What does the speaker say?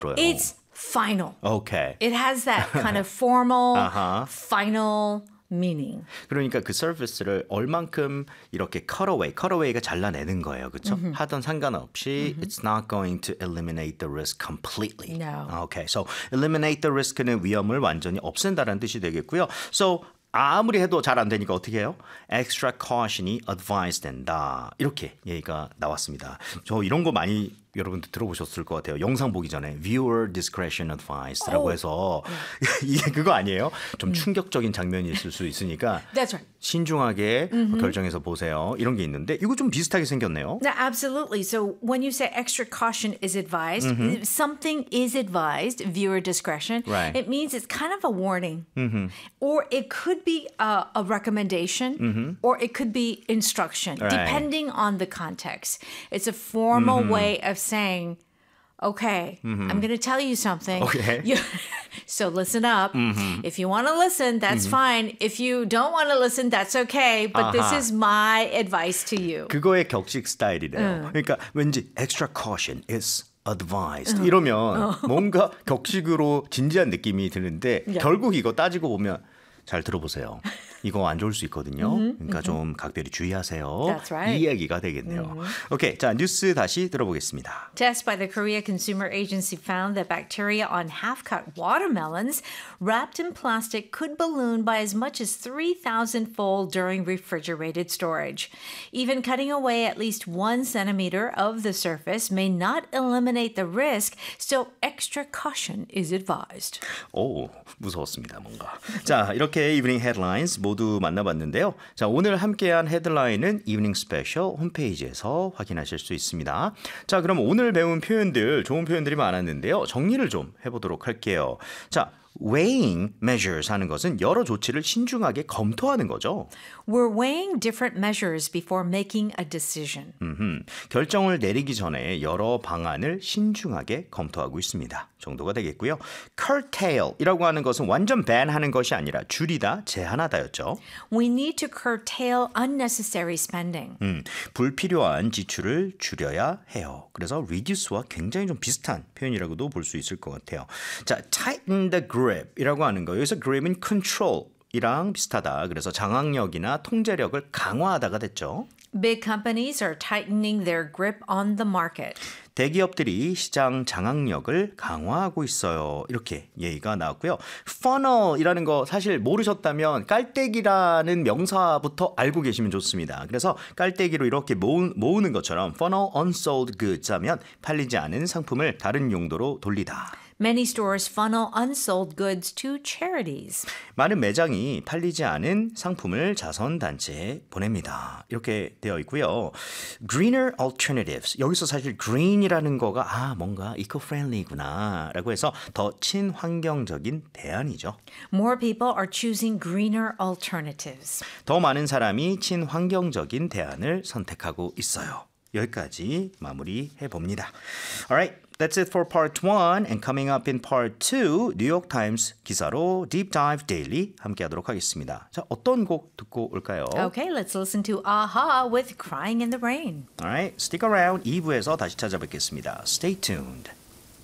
It's final. Okay. It has that kind of formal, final meaning. 그러니까 그 서비스를 얼만큼 이렇게 cutaway가 잘라내는 거예요. 그렇죠? 하던 상관없이 it's not going to eliminate the risk completely. No. Okay. So eliminate the risk는 위험을 완전히 없앤다는 뜻이 되겠고요. So 아무리 해도 잘 안 되니까 어떻게 해요? Extra caution이 advised 된다. 이렇게 얘기가 나왔습니다. 저 이런 거 많이 여러분들 들어보셨을 것 같아요. 영상 보기 전에 viewer discretion advised라고 해서 이게 그거 아니에요? 좀 충격적인 장면이 있을 수 있으니까 That's right. 신중하게 결정해서 보세요. 이런 게 있는데 이거 좀 비슷하게 생겼네요. No, absolutely. So when you say extra caution is advised, something is advised, viewer discretion, Right. it means it's kind of a warning. Or it could be a recommendation, or it could be instruction, Right. depending on the context. It's a formal way of saying, okay, I'm going to tell you something. Okay. So listen up. If you want to listen, that's fine. If you don't want to listen, that's okay. But this is my advice to you. 그거의 격식 스타일이래요. 그러니까 왠지 extra caution is advised 이러면 뭔가 격식으로 진지한 느낌이 드는데 결국 이거 따지고 보면 잘 들어보세요. 이거 안 좋을 수 있거든요. 그러니까 좀 각별히 주의하세요. That's right. 이 얘기가 되겠네요. 오케이, 자 뉴스 다시 들어보겠습니다. Tests by the Korea Consumer Agency found that bacteria on half-cut watermelons wrapped in plastic could balloon by as much as 3,000-fold during refrigerated storage. Even cutting away at least 1 centimeter of the surface may not eliminate the risk, still extra caution is advised. 오, 무서웠습니다, 뭔가. 자, 이렇게 이브닝 헤드라인스 모두 만나봤는데요. 자, 오늘 함께한 헤드라인은 이브닝 스페셜 홈페이지에서 확인하실 수 있습니다. 자, 그럼 오늘 배운 표현들, 좋은 표현들이 많았는데요. 정리를 좀 해보도록 할게요. 자, weighing measures 하는 것은 여러 조치를 신중하게 검토하는 거죠. We're weighing different measures before making a decision. 결정을 내리기 전에 여러 방안을 신중하게 검토하고 있습니다. 정도가 되겠고요. curtail이라고 하는 것은 완전 ban하는 것이 아니라 줄이다, 제한하다였죠. We need to curtail unnecessary spending. 불필요한 지출을 줄여야 해요. 그래서 reduce와 굉장히 좀 비슷한 표현이라고도 볼 수 있을 것 같아요. 자, tighten the grip이라고 하는 거. 여기서 grip은 control 이랑 비슷하다. 그래서 장악력이나 통제력을 강화하다가 됐죠. Big companies are tightening their grip on the market. 대기업들이 시장 장악력을 강화하고 있어요. 이렇게 얘기가 나왔고요. funnel이라는 거 사실 모르셨다면 깔때기라는 명사부터 알고 계시면 좋습니다. 그래서 깔때기로 이렇게 모으는 것처럼 funnel unsold goods 하면 팔리지 않은 상품을 다른 용도로 돌리다. Many stores funnel unsold goods to charities. 많은 매장이 팔리지 않은 상품을 자선단체에 보냅니다. 이렇게 되어 있고요. Greener alternatives. 여기서 사실 green이라는 거가 뭔가 eco-friendly구나 라고 해서 더 친환경적인 대안이죠. More people are choosing greener alternatives. 더 많은 사람이 친환경적인 대안을 선택하고 있어요. 여기까지 마무리해 봅니다. Alright. That's it for part 1 and coming up in part 2 뉴욕 타임스 기사로 Deep Dive Daily 함께 하도록 하겠습니다. 자, 어떤 곡 듣고 올까요? Okay, let's listen to Aha with Crying in the Rain. Alright, stick around. 2부에서 다시 찾아뵙겠습니다. Stay tuned.